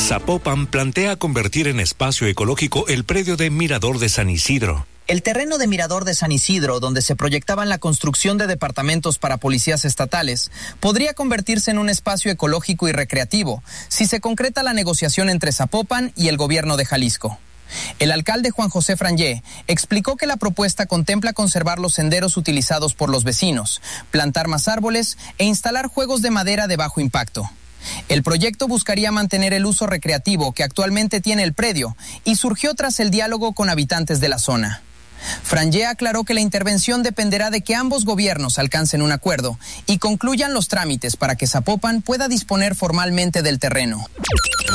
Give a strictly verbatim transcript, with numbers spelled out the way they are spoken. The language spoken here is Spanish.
Zapopan plantea convertir en espacio ecológico el predio de Mirador de San Isidro. El terreno de Mirador de San Isidro, donde se proyectaban la construcción de departamentos para policías estatales, podría convertirse en un espacio ecológico y recreativo si se concreta la negociación entre Zapopan y el gobierno de Jalisco. El alcalde Juan José Frangé explicó que la propuesta contempla conservar los senderos utilizados por los vecinos, plantar más árboles e instalar juegos de madera de bajo impacto. El proyecto buscaría mantener el uso recreativo que actualmente tiene el predio y surgió tras el diálogo con habitantes de la zona. Frangé aclaró que la intervención dependerá de que ambos gobiernos alcancen un acuerdo y concluyan los trámites para que Zapopan pueda disponer formalmente del terreno.